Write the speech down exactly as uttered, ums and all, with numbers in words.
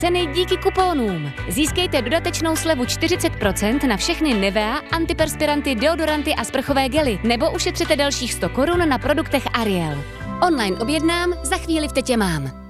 Ceny díky kuponům. Získejte dodatečnou slevu čtyřicet procent na všechny Nivea, antiperspiranty, deodoranty a sprchové gely, nebo ušetřete dalších sto korun na produktech Ariel. Online objednám, za chvíli v Tetě mám.